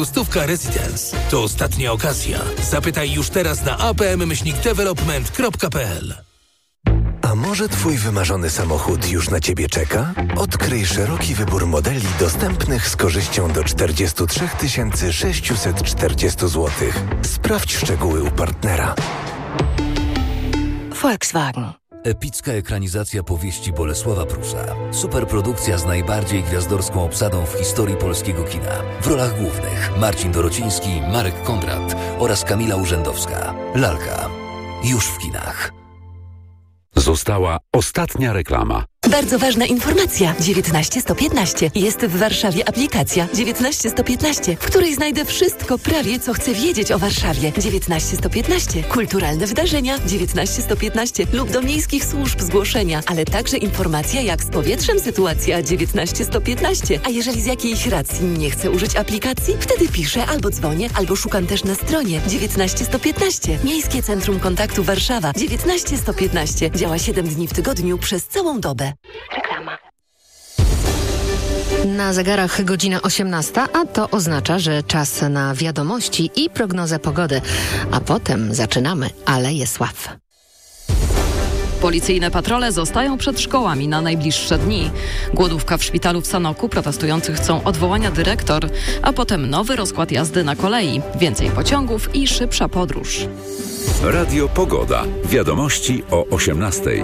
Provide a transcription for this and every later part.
Stówka Residence. To ostatnia okazja. Zapytaj już teraz na apm-development.pl. A może Twój wymarzony samochód już na Ciebie czeka? Odkryj szeroki wybór modeli dostępnych z korzyścią do 43 640 zł. Sprawdź szczegóły u partnera. Volkswagen. Epicka ekranizacja powieści Bolesława Prusa. Superprodukcja z najbardziej gwiazdorską obsadą w historii polskiego kina. W rolach głównych Marcin Dorociński, Marek Kondrat oraz Kamila Urzędowska. Lalka. Już w kinach. Została ostatnia reklama. Bardzo ważna informacja. 19115. Jest w Warszawie aplikacja 19115, w której znajdę wszystko prawie, co chcę wiedzieć o Warszawie. 19115. Kulturalne wydarzenia 19115 lub do miejskich służb zgłoszenia, ale także informacja, jak z powietrzem sytuacja 19115. A jeżeli z jakiejś racji nie chcę użyć aplikacji, wtedy piszę albo dzwonię, albo szukam też na stronie 19115. Miejskie Centrum Kontaktu Warszawa 19115. Działa 7 dni w tygodniu przez całą dobę. Reklama. Na zegarach godzina 18, a to oznacza, że czas na wiadomości i prognozę pogody. A potem zaczynamy Aleję Sław. Policyjne patrole zostają przed szkołami na najbliższe dni. Głodówka w szpitalu w Sanoku, protestujący chcą odwołania dyrektor, a potem nowy rozkład jazdy na kolei, więcej pociągów i szybsza podróż. Radio Pogoda. Wiadomości o 18:00.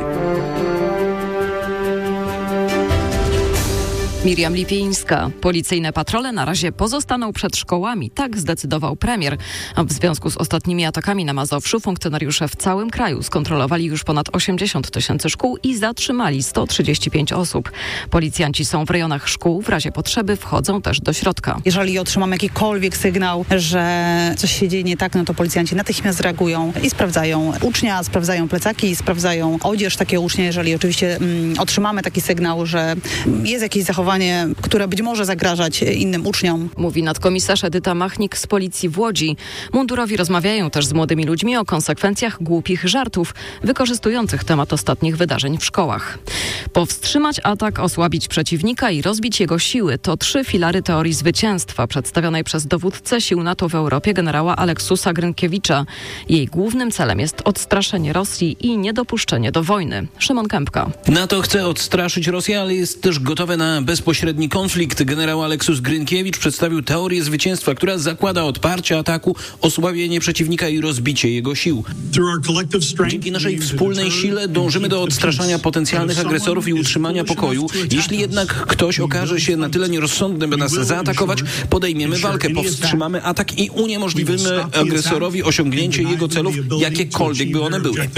Miriam Lipińska. Policyjne patrole na razie pozostaną przed szkołami. Tak zdecydował premier. A w związku z ostatnimi atakami na Mazowszu funkcjonariusze w całym kraju skontrolowali już ponad 80 000 szkół i zatrzymali 135 osób. Policjanci są w rejonach szkół. W razie potrzeby wchodzą też do środka. Jeżeli otrzymamy jakikolwiek sygnał, że coś się dzieje nie tak, no to policjanci natychmiast reagują i sprawdzają ucznia, sprawdzają plecaki, sprawdzają odzież takiego ucznia. Jeżeli oczywiście otrzymamy taki sygnał, że jest jakieś zachowanie, które być może zagrażać innym uczniom. Mówi nadkomisarz Edyta Machnik z Policji w Łodzi. Mundurowi rozmawiają też z młodymi ludźmi o konsekwencjach głupich żartów wykorzystujących temat ostatnich wydarzeń w szkołach. Powstrzymać atak, osłabić przeciwnika i rozbić jego siły to 3 filary teorii zwycięstwa przedstawionej przez dowódcę sił NATO w Europie generała Aleksusa Grynkiewicza. Jej głównym celem jest odstraszenie Rosji i niedopuszczenie do wojny. Szymon Kępka. NATO chce odstraszyć Rosję, ale jest też gotowe na bezpośredni konflikt. Generał Aleksus Grynkiewicz przedstawił teorię zwycięstwa, która zakłada odparcie ataku, osłabienie przeciwnika i rozbicie jego sił. Dzięki naszej wspólnej sile dążymy do odstraszania potencjalnych agresorów i utrzymania pokoju. Jeśli jednak ktoś okaże się na tyle nierozsądny, by nas zaatakować, podejmiemy walkę, powstrzymamy atak i uniemożliwimy agresorowi osiągnięcie jego celów, jakiekolwiek by one były.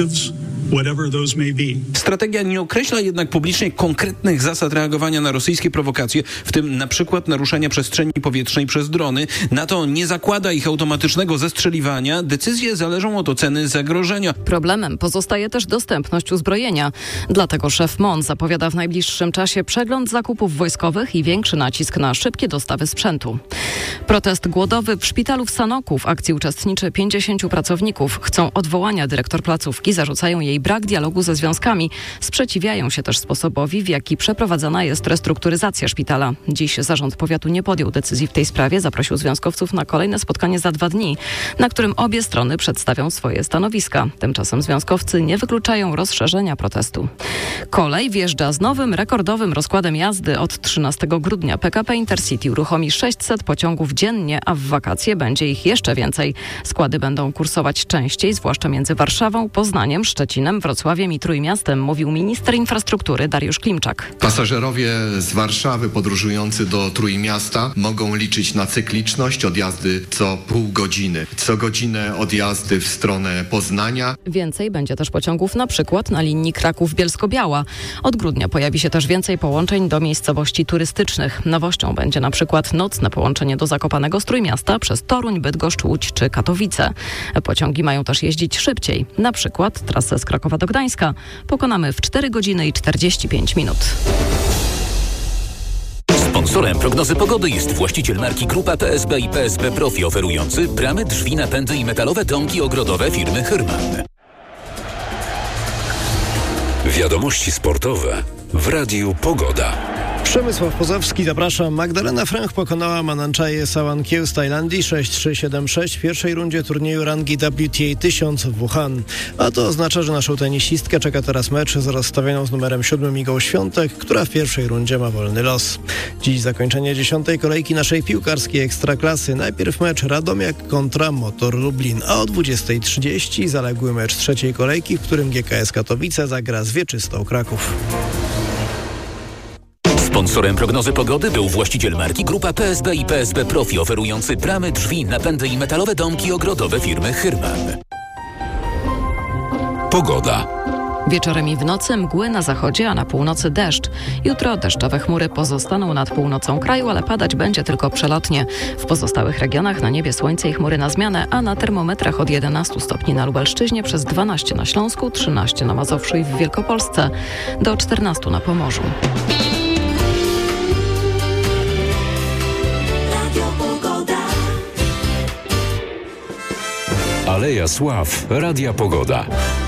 Strategia nie określa jednak publicznie konkretnych zasad reagowania na rosyjskie prowokacje, w tym na przykład naruszenia przestrzeni powietrznej przez drony. NATO nie zakłada ich automatycznego zestrzeliwania. Decyzje zależą od oceny zagrożenia. Problemem pozostaje też dostępność uzbrojenia. Dlatego szef MON zapowiada w najbliższym czasie przegląd zakupów wojskowych i większy nacisk na szybkie dostawy sprzętu. Protest głodowy w szpitalu w Sanoku. W akcji uczestniczy 50 pracowników. Chcą odwołania dyrektor placówki, zarzucają jej brak dialogu ze związkami. Sprzeciwiają się też sposobowi, w jaki przeprowadzana jest restrukturyzacja szpitala. Dziś zarząd powiatu nie podjął decyzji w tej sprawie. Zaprosił związkowców na kolejne spotkanie za 2 dni, na którym obie strony przedstawią swoje stanowiska. Tymczasem związkowcy nie wykluczają rozszerzenia protestu. Kolej wjeżdża z nowym, rekordowym rozkładem jazdy. Od 13 grudnia PKP Intercity uruchomi 600 pociągów dziennie, a w wakacje będzie ich jeszcze więcej. Składy będą kursować częściej, zwłaszcza między Warszawą, Poznaniem, Szczecinem, Wrocławiem i Trójmiastem, mówił minister infrastruktury Dariusz Klimczak. Pasażerowie z Warszawy podróżujący do Trójmiasta mogą liczyć na cykliczność odjazdy co pół godziny. Co godzinę odjazdy w stronę Poznania. Więcej będzie też pociągów na przykład na linii Kraków-Bielsko-Biała. Od grudnia pojawi się też więcej połączeń do miejscowości turystycznych. Nowością będzie na przykład nocne połączenie do Zakopanego z Trójmiasta przez Toruń, Bydgoszcz, Łódź czy Katowice. Pociągi mają też jeździć szybciej. Na przykład trasę z Krakowa do Gdańska pokonamy w 4 godziny i 45 minut. Sponsorem prognozy pogody jest właściciel marki Grupa PSB i PSB Profi, oferujący bramy, drzwi, napędy i metalowe domki ogrodowe firmy Hyrman. Wiadomości sportowe w Radiu Pogoda. Przemysław Pozowski, zapraszam. Magdalena Fręch pokonała Mananchaję Sawankieł z Tajlandii 6-3-7-6 w pierwszej rundzie turnieju rangi WTA 1000 w Wuhan. A to oznacza, że naszą tenisistkę czeka teraz mecz z rozstawioną z numerem 7 Igą Świątek, która w pierwszej rundzie ma wolny los. Dziś zakończenie 10. kolejki naszej piłkarskiej ekstraklasy. Najpierw mecz Radomiak kontra Motor Lublin, a o 20:30 zaległy mecz trzeciej kolejki, w którym GKS Katowice zagra z Wieczystą Kraków. Sponsorem prognozy pogody był właściciel marki Grupa PSB i PSB Profi, oferujący bramy, drzwi, napędy i metalowe domki ogrodowe firmy Hyrman. Pogoda. Wieczorem i w nocy mgły na zachodzie, a na północy deszcz. Jutro deszczowe chmury pozostaną nad północą kraju, ale padać będzie tylko przelotnie. W pozostałych regionach na niebie słońce i chmury na zmianę, a na termometrach od 11 stopni na Lubelszczyźnie, przez 12 na Śląsku, 13 na Mazowszu i w Wielkopolsce, do 14 na Pomorzu. Aleja Sław, Radia Pogoda.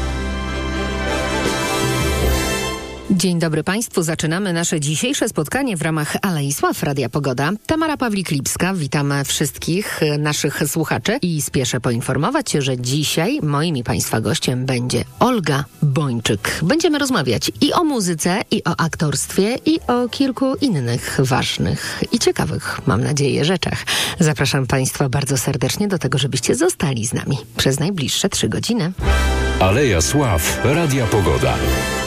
Dzień dobry Państwu. Zaczynamy nasze dzisiejsze spotkanie w ramach Alei Sław Radia Pogoda. Tamara Pawlik-Lipska, witam wszystkich naszych słuchaczy i spieszę poinformować, że dzisiaj moim i Państwa gościem będzie Olga Bończyk. Będziemy rozmawiać i o muzyce, i o aktorstwie, i o kilku innych ważnych i ciekawych, mam nadzieję, rzeczach. Zapraszam Państwa bardzo serdecznie do tego, żebyście zostali z nami przez najbliższe 3 godziny. Aleja Sław, Radia Pogoda.